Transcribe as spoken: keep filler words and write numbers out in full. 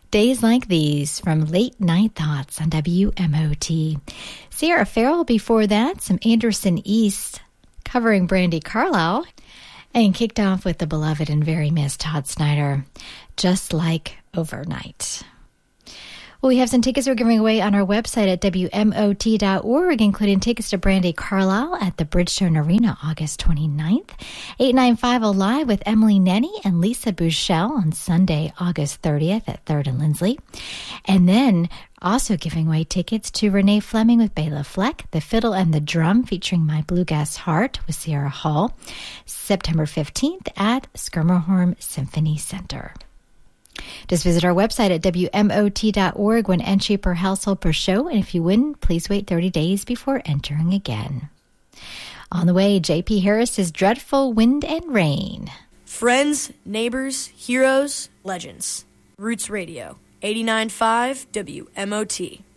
Days Like These from Late Night Thoughts on W M O T. Sierra Farrell before that, some Anderson East covering Brandi Carlile, and kicked off with the beloved and very missed Todd Snyder, Just Like Overnight. Well, we have some tickets we're giving away on our website at W M O T dot org, including tickets to Brandi Carlile at the Bridgestone Arena August twenty-ninth, eight ninety-five Alive with Emily Nenny and Lisa Bouchel on Sunday, August thirtieth at third and Lindsley. And then also giving away tickets to Renee Fleming with Bela Fleck, The Fiddle and the Drum featuring My Bluegrass Heart with Sierra Hall, September fifteenth at Schermerhorn Symphony Center. Just visit our website at W M O T dot org when entry per household per show, and if you win, please wait thirty days before entering again. On the way, J P Harris's Dreadful Wind and Rain. Friends, neighbors, heroes, legends. Roots Radio, eighty-nine point five W M O T.